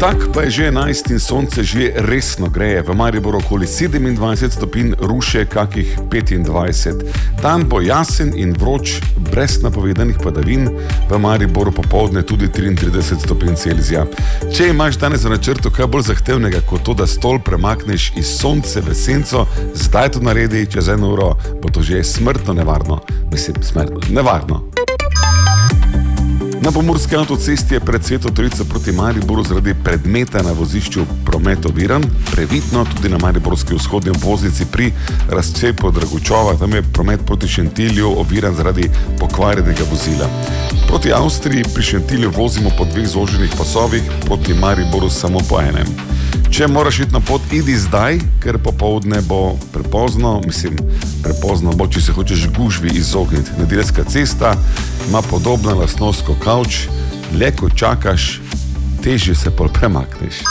Petek pa je že 11 in sonce že resno greje. V Mariboru okoli 27 stopinj, Ruše kakih 25. Dan bo jasen in vroč, brez napovedanih padavin, v Mariboru popoldne tudi 33 stopinj Celzija. Če imaš danes v načrtu kaj bolj zahtevnega kot to, da stol premakneš iz sonce v senco, zdaj to naredi, čez 1 uro bo to že smrtno nevarno. Nevarno. Na pomurski avtocesti je pred Sveto Trojico proti Mariboru zaradi predmeta na vozišču promet oviran. Previdno tudi na mariborski vzhodni obvoznici pri razcepu Dragučova, tam je promet proti Šentilju oviran zaradi pokvarjenega vozila. Proti Avstriji pri Šentilju vozimo po 2 zoženih pasovih, proti Mariboru samo po enem. Če moraš iti na pot, idi zdaj, ker popoldne bo prepozno bo, če se hočeš gužvi izogniti. Nedeljska cesta ima podobna lastnost kot kavč, le ko čakaš, težje se pol premakneš.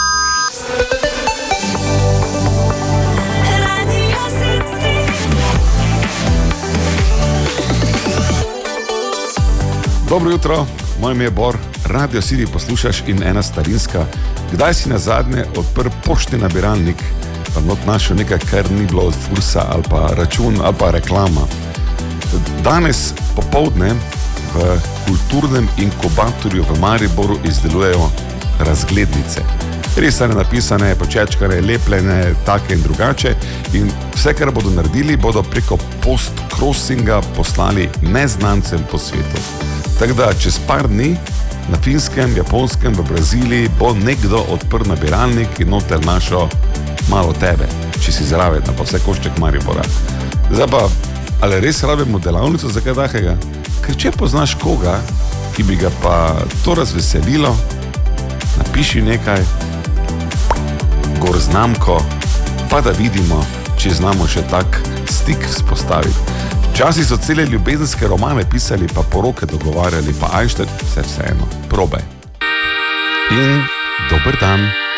Dobro jutro, moje ime je Bor, Radio City poslušaš in ena starinska. Kdaj si nazadnje odprl poštni nabiralnik, pa not našel nekaj, kar ni bilo od Fursa ali pa račun ali pa reklama. Danes popoldne v kulturnem inkubatorju v Mariboru izdelujejo razglednice. Res so napisane, počečkane, lepljene, take in drugače, in vse, kar bodo naredili, bodo preko post-crossinga poslali neznancem po svetu. Tako da čez par dni na Finskem, Japonskem, v Braziliji bo nekdo odprl nabiralnik in noter našel malo tebe, če si zraven, pa vse košček Maribora. Zdaj pa, ali res rabimo delavnico za kaj takega? Ker če poznaš koga, ki bi ga pa to razveselilo, napiši nekaj, gor znamko, pa da vidimo, če znamo še tak stik vzpostaviti. Včasih so cele ljubezenske romane pisali, pa poroke dogovarjali, pa Einstein, vseeno, probaj. In dober dan.